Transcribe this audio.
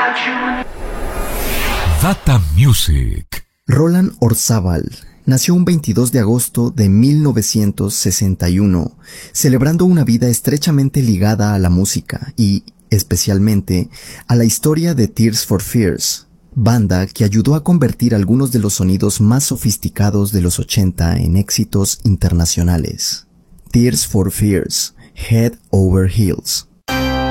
Data Music. Roland Orzabal nació un 22 de agosto de 1961, celebrando una vida estrechamente ligada a la música y, especialmente, a la historia de Tears for Fears, banda que ayudó a convertir algunos de los sonidos más sofisticados de los 80 en éxitos internacionales. Tears for Fears, Head Over Heels.